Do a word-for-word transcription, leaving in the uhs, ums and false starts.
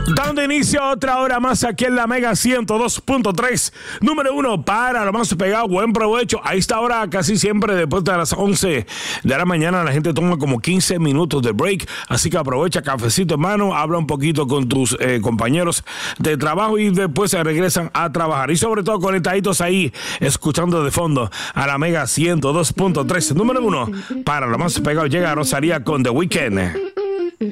Dando inicio a otra hora más aquí en la Mega ciento dos punto tres. Número uno para lo más pegado. Buen provecho. A esta hora casi siempre después de las once de la mañana la gente toma como quince minutos de break. Así que aprovecha, cafecito en mano, habla un poquito con tus eh, compañeros de trabajo y después se regresan a trabajar. Y sobre todo conectaditos ahí, escuchando de fondo a la Mega ciento dos punto tres. Número uno para lo más pegado llega Rosalía con The Weeknd.